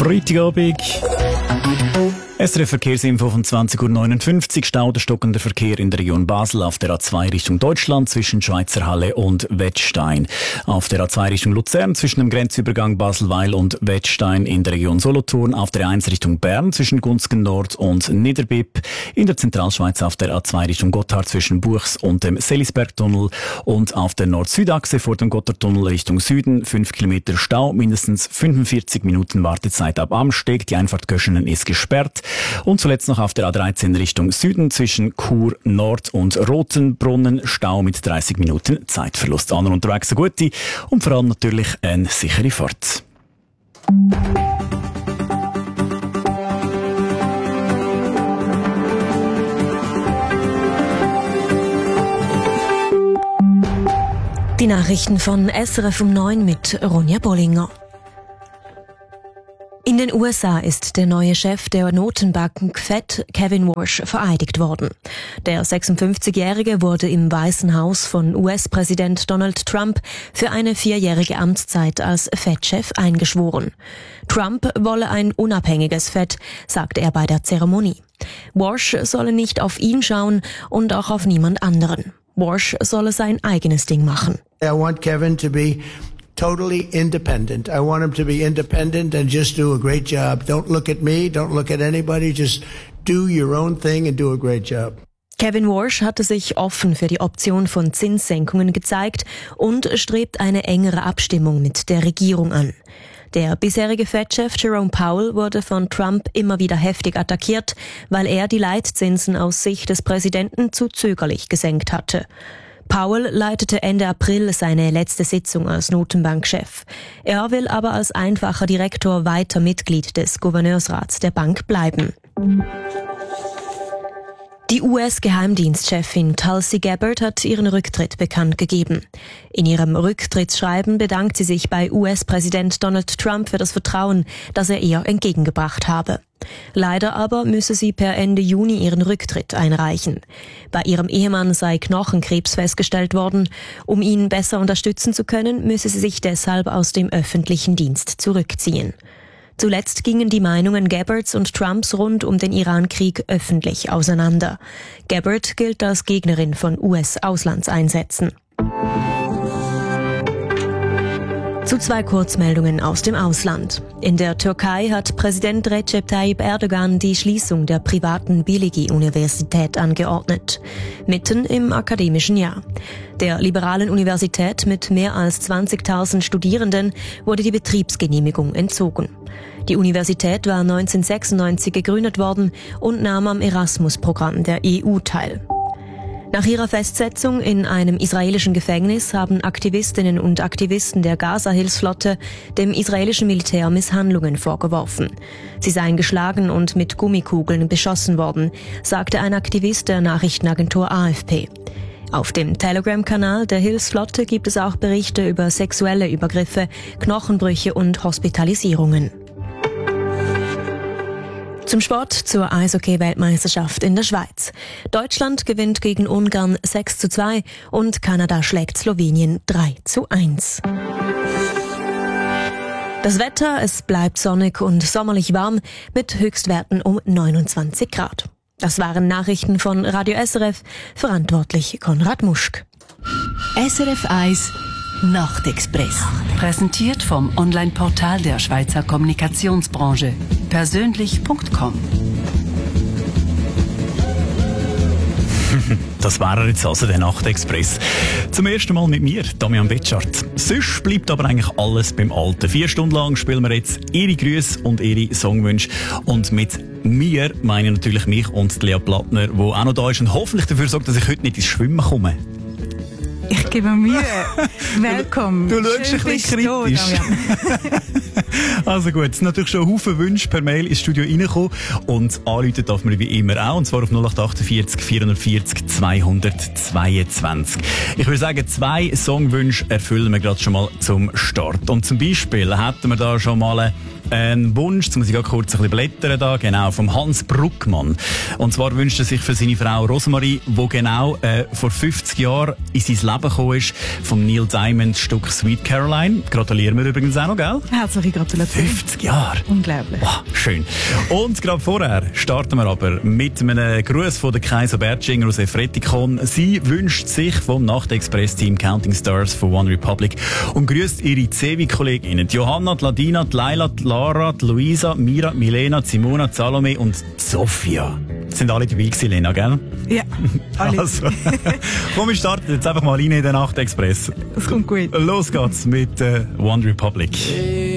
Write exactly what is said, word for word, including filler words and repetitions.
Freitagabend. S R F Verkehrsinfo von zwanzig Uhr neunundfünfzig. Stau oder stockender Verkehr in der Region Basel auf der A zwei Richtung Deutschland zwischen Schweizer Halle und Wettstein. Auf der A zwei Richtung Luzern zwischen dem Grenzübergang Baselweil und Wettstein in der Region Solothurn. Auf der A eins Richtung Bern zwischen Gunzgen Nord und Niederbipp. In der Zentralschweiz auf der A zwei Richtung Gotthard zwischen Buchs und dem Selisbergtunnel. Und auf der Nord-Süd-Achse vor dem Gotthardtunnel Richtung Süden fünf Kilometer Stau, mindestens fünfundvierzig Minuten Wartezeit ab Amsteg. Die Einfahrt Göschenen ist gesperrt. Und zuletzt noch auf der A dreizehn Richtung Süden zwischen Chur Nord und Rotenbrunnen Stau mit dreißig Minuten Zeitverlust. An und unterwegs eine gute und vor allem natürlich eine sichere Fahrt. Die Nachrichten von S R F um neun mit Ronja Bollinger. In den U S A ist der neue Chef der Notenbank Fed, Kevin Warsh, vereidigt worden. Der sechsundfünfzigjährige wurde im Weißen Haus von U S-Präsident Donald Trump für eine vierjährige Amtszeit als Fed-Chef eingeschworen. Trump wolle ein unabhängiges Fed, sagte er bei der Zeremonie. Warsh solle nicht auf ihn schauen und auch auf niemand anderen. Warsh solle sein eigenes Ding machen. I want Kevin to be totally independent. I want him to be independent and just do a great job. Don't look at me, don't look at anybody, just do your own thing and do a great job. Kevin Warsh hatte sich offen für die Option von Zinssenkungen gezeigt und strebt eine engere Abstimmung mit der Regierung an. Der bisherige Fed-Chef Jerome Powell wurde von Trump immer wieder heftig attackiert, weil er die Leitzinsen aus Sicht des Präsidenten zu zögerlich gesenkt hatte. Powell leitete Ende April seine letzte Sitzung als Notenbankchef. Er will aber als einfacher Direktor weiter Mitglied des Gouverneursrats der Bank bleiben. Die U S-Geheimdienstchefin Tulsi Gabbard hat ihren Rücktritt bekannt gegeben. In ihrem Rücktrittsschreiben bedankt sie sich bei U S-Präsident Donald Trump für das Vertrauen, das er ihr entgegengebracht habe. Leider aber müsse sie per Ende Juni ihren Rücktritt einreichen. Bei ihrem Ehemann sei Knochenkrebs festgestellt worden. Um ihn besser unterstützen zu können, müsse sie sich deshalb aus dem öffentlichen Dienst zurückziehen. Zuletzt gingen die Meinungen Gabbards und Trumps rund um den Iran-Krieg öffentlich auseinander. Gabbard gilt als Gegnerin von U S-Auslandseinsätzen. Zu zwei Kurzmeldungen aus dem Ausland. In der Türkei hat Präsident Recep Tayyip Erdogan die Schließung der privaten Biligi-Universität angeordnet. Mitten im akademischen Jahr. Der liberalen Universität mit mehr als zwanzigtausend Studierenden wurde die Betriebsgenehmigung entzogen. Die Universität war neunzehnhundertsechsundneunzig gegründet worden und nahm am Erasmus-Programm der E U teil. Nach ihrer Festsetzung in einem israelischen Gefängnis haben Aktivistinnen und Aktivisten der Gaza-Hilfsflotte dem israelischen Militär Misshandlungen vorgeworfen. Sie seien geschlagen und mit Gummikugeln beschossen worden, sagte ein Aktivist der Nachrichtenagentur A F P. Auf dem Telegram-Kanal der Hilfsflotte gibt es auch Berichte über sexuelle Übergriffe, Knochenbrüche und Hospitalisierungen. Zum Sport, zur Eishockey-Weltmeisterschaft in der Schweiz. Deutschland gewinnt gegen Ungarn sechs zu zwei und Kanada schlägt Slowenien drei zu eins. Das Wetter, es bleibt sonnig und sommerlich warm mit Höchstwerten um neunundzwanzig Grad. Das waren Nachrichten von Radio S R F, verantwortlich Konrad Muschk. S R F eins Nachtexpress. Präsentiert vom Online-Portal der Schweizer Kommunikationsbranche. Persönlich Punkt com. Das war jetzt also der Nachtexpress. Zum ersten Mal mit mir, Damian Betschart. Sonst bleibt aber eigentlich alles beim Alten. Vier Stunden lang spielen wir jetzt Ihre Grüße und Ihre Songwünsche. Und mit mir meine ich natürlich mich und Lea Plattner, die auch noch da ist und hoffentlich dafür sorgt, dass ich heute nicht ins Schwimmen komme. Ich gebe Mühe. Willkommen. Du schaust ein bisschen kritisch. Also gut, es sind natürlich schon Haufen Wünsche per Mail ins Studio reingekommen und anrufen darf man wie immer auch, und zwar auf null acht achtundvierzig vierundvierzig zweihundertzweiundzwanzig. Ich würde sagen, zwei Songwünsche erfüllen wir gerade schon mal zum Start. Und zum Beispiel hätten wir da schon mal einen Wunsch, jetzt muss ich gerade kurz ein bisschen blättern da, genau, vom Hans Bruckmann. Und zwar wünscht er sich für seine Frau Rosemarie, die genau äh, vor fünfzig Jahren in sein Leben gekommen ist, vom Neil Diamond Stück Sweet Caroline. Gratulieren wir übrigens auch noch, gell? Herzliche Gratulation. fünfzig Jahre. Unglaublich. Wow, schön. Und gerade vorher starten wir aber mit einem Gruß von der Kaiser Bertschinger aus Efretikon. Sie wünscht sich vom Nacht-Express-Team Counting Stars von One Republic und grüßt ihre C V I-Kolleginnen. Die Johanna, die Ladina, die Laila, die Lara, die Luisa, Mira, Milena, die Simona, die Salome und die Sophia. Sind alle dabei gewesen, Lena, gell? Ja, alle. Also, komm, wir starten jetzt einfach mal rein in den Nacht-Express. Das kommt gut. Los geht's mit äh, One Republic.